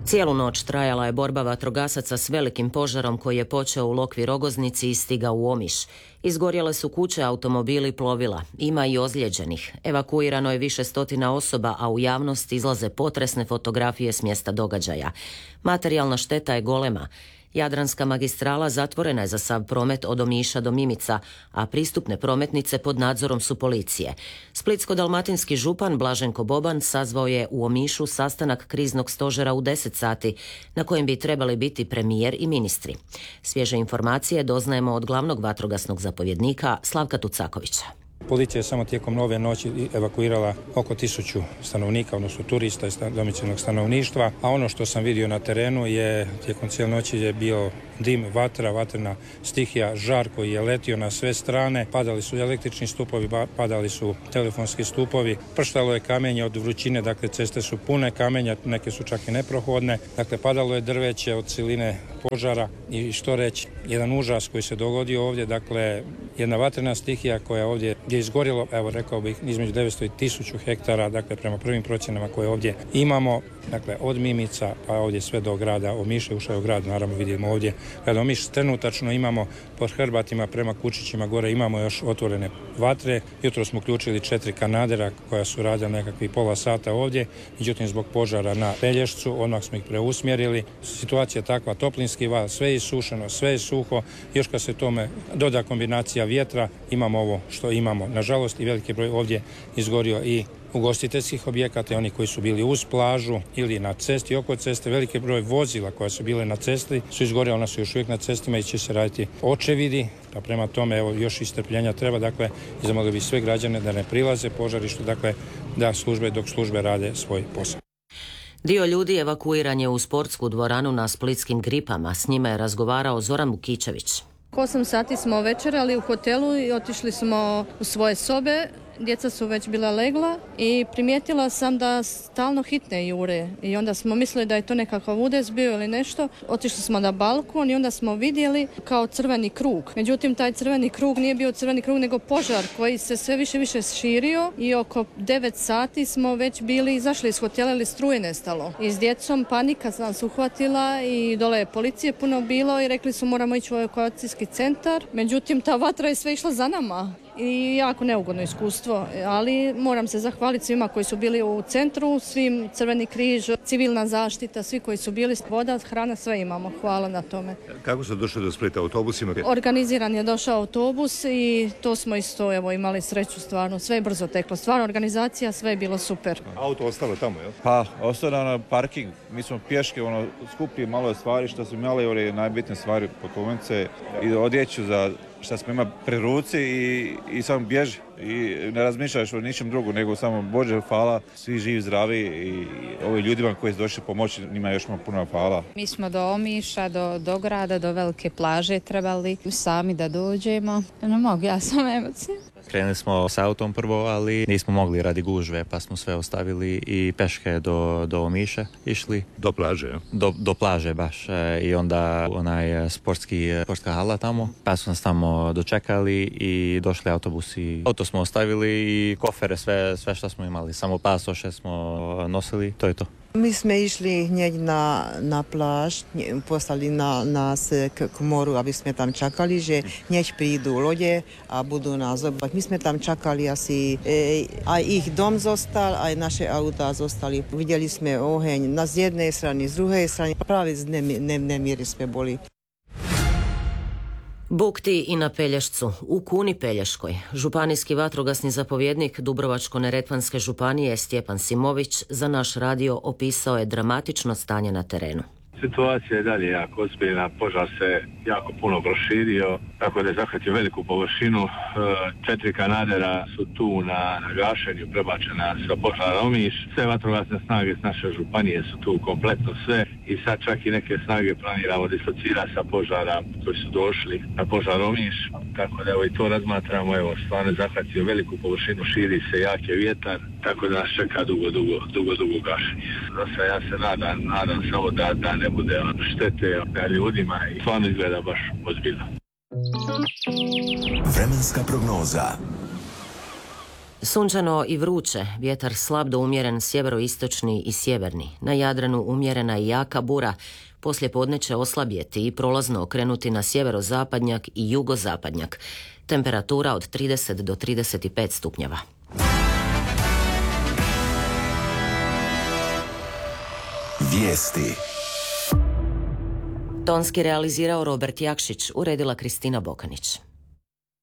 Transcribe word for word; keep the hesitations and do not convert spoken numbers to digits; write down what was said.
Cijelu noć trajala je borba vatrogasaca s velikim požarom koji je počeo u Lokvi Rogoznici i stigao u Omiš. Izgorjele su kuće, automobili, plovila. Ima i ozlijeđenih. Evakuirano je više stotina osoba, a u javnost izlaze potresne fotografije s mjesta događaja. Materijalna šteta je golema. Jadranska magistrala zatvorena je za sav promet od Omiša do Mimica, a pristupne prometnice pod nadzorom su policije. Splitsko-dalmatinski župan Blaženko Boban sazvao je u Omišu sastanak kriznog stožera u deset sati, na kojem bi trebali biti premijer i ministri. Svježe informacije doznajemo od glavnog vatrogasnog zapovjednika Slavka Tucakovića. Policija je samo tijekom nove noći evakuirala oko tisuću stanovnika, odnosno turista i domicilnog stanovništva, a ono što sam vidio na terenu je tijekom cijele noći je bio dim, vatra, vatrena stihija, žar koji je letio na sve strane, padali su električni stupovi, padali su telefonski stupovi, prštalo je kamenje od vrućine, dakle ceste su pune kamenja, neke su čak i neprohodne, dakle padalo je drveće od siline požara i što reći, jedan užas koji se dogodio ovdje, dakle jedna vatrena stihija koja ovdje je izgorjelo, evo rekao bih, između devetsto i tisuću hektara, dakle prema prvim procjenama koje ovdje imamo, dakle od Mimica pa ovdje sve do grada Omiša, ušao je u grad, naravno vidimo ovdje grad Omiš, trenutačno imamo po Hrbatima prema Kučićima gore imamo još otvorene vatre, jutro smo uključili četiri kanadera koja su radila nekakvih pola sata ovdje, međutim zbog požara na Pelješcu, odmah smo ih preusmjerili, situacija je takva, toplinski val, sve je isušeno, sve je suho, još kad se tome doda kombinacija vjetra, imamo ovo što imamo. Nažalost i veliki broj ovdje izgorio i ugostiteljskih objekata i oni koji su bili uz plažu ili na cesti, oko ceste, veliki broj vozila koja su bile na cesti su izgorjela, ona su još uvijek na cestima i će se raditi očevidi, pa prema tome evo još istrpljenja treba, dakle i zamolili bi sve građane da ne prilaze požarištu, dakle da službe dok službe rade svoj posao. Dio ljudi evakuiran je u sportsku dvoranu na Splitskim Gripama, s njima je razgovarao Zoran Vukičević. osam sati smo večerali u hotelu i otišli smo u svoje sobe. Djeca su već bila legla i primijetila sam da stalno hitne jure i onda smo mislili da je to nekakav udes bio ili nešto. Otišli smo na balkon i onda smo vidjeli kao crveni krug. Međutim, taj crveni krug nije bio crveni krug nego požar koji se sve više više širio i oko devet sati smo već bili izašli iz hotela ili struje nestalo. I s djecom panika nas uhvatila i dole je policije puno bilo i rekli su moramo ići u evakuacijski centar. Međutim, ta vatra je sve išla za nama. I jako neugodno iskustvo, ali moram se zahvaliti svima koji su bili u centru, svim Crveni križ, civilna zaštita, svi koji su bili, voda, hrana, sve imamo. Hvala na tome. Kako ste došli do Splita autobusima? Organiziran je došao autobus i to smo isto evo, imali sreću stvarno. Sve je brzo teklo. Stvarno organizacija, sve je bilo super. Auto ostalo tamo, jel? Pa, ostalo na parking. Mi smo pješke, ono, skupi malo stvari što smo imali, ove najbitnije stvari, putovnice i odjeću za šta smo imali pri ruci i, i samo bježi i ne razmišljaš o ničem drugu nego samo Bože hvala, svi živi, zdravi i ovi ljudima koji su došli pomoći, njima još malo puno hvala. Mi smo do Omiša, do, do grada, do velike plaže trebali sami da dođemo. Ne mogu, ja sam emocija. Krenuli smo s autom prvo, ali nismo mogli radi gužve, pa smo sve ostavili i peške do, do Omiša išli. Do plaže, ja? Do, do plaže baš. E, I onda onaj sportski, sportska hala tamo, pa su nas tamo dočekali i došli autobusi. Auto smo ostavili i kofere, sve, sve što smo imali, samo pasoše smo nosili, to je to. Mi smo išli hneď na, na pláž, poslali na, nás k, k moru, aby sme tam čakali, že hneď prídu lode a budú nás zobrať. My sme tam čakali asi, e, aj ich dom zostal, aj naše autá zostali. Videli sme oheň na z jednej strany, z druhej strany, práve z nemíry sme boli. Bukti i na Pelješcu, u Kuni Pelješkoj. Županijski vatrogasni zapovjednik Dubrovačko-neretvanske županije Stjepan Simović za naš radio opisao je dramatično stanje na terenu. Situacija je dalje jako ozbiljna, požar se jako puno proširio, tako da je zahvatio veliku površinu. Četiri kanadera su tu na, na gašenju, prebačena sa požara Omiš. Sve vatrogasne snage s naše županije su tu kompletno sve i sad čak i neke snage planiramo dislocirati sa požara koji su došli na požar Omiš. Tako da evo i to razmatramo, evo stvarno je zahvatio veliku površinu, širi se jake vjetar, tako da nas čeka dugo, dugo, dugo, dugo gašenje. Zato ja se nadam, nadam samo da, da ne bude štete na ljudima i stvarno izgleda baš ozbiljno. Vremenska prognoza. Sunčano i vruće, vjetar slab do umjeren sjeveroistočni i sjeverni. Na Jadranu umjerena i jaka bura, poslije podne će oslabjeti i prolazno okrenuti na sjeverozapadnjak i jugozapadnjak. Temperatura od trideset do trideset pet stupnjeva. Vijesti. Tonski realizirao Robert Jakšić, uredila Kristina Bokanić.